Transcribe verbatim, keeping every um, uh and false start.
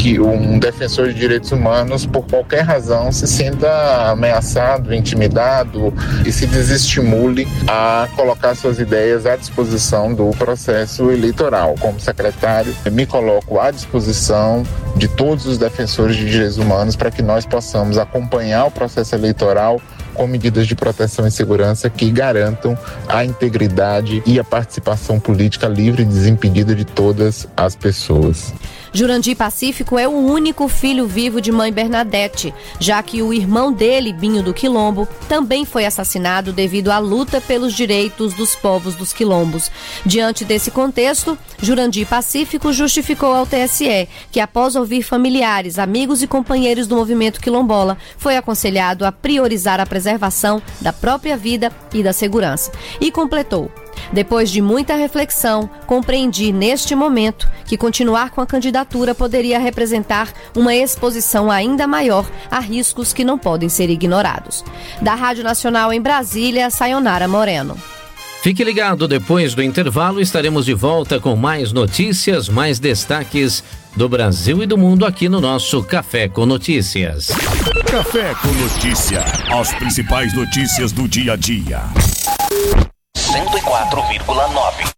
que um defensor de direitos humanos, por qualquer razão, se sinta ameaçado, intimidado e se desestimule a colocar suas ideias à disposição do processo eleitoral. Como secretário, me coloco à disposição de todos os defensores de direitos humanos para que nós possamos acompanhar o processo eleitoral com medidas de proteção e segurança que garantam a integridade e a participação política livre e desimpedida de todas as pessoas. Jurandir Pacífico é o único filho vivo de mãe Bernadette, já que o irmão dele, Binho do Quilombo, também foi assassinado devido à luta pelos direitos dos povos dos quilombos. Diante desse contexto, Jurandir Pacífico justificou ao T S E que, após ouvir familiares, amigos e companheiros do movimento quilombola, foi aconselhado a priorizar a preservação da própria vida e da segurança. E completou: depois de muita reflexão, compreendi neste momento que continuar com a candidatura poderia representar uma exposição ainda maior a riscos que não podem ser ignorados. Da Rádio Nacional em Brasília, Sayonara Moreno. Fique ligado, depois do intervalo estaremos de volta com mais notícias, mais destaques do Brasil e do mundo aqui no nosso Café com Notícias. Café com Notícia, as principais notícias do dia a dia. cento e quatro vírgula nove.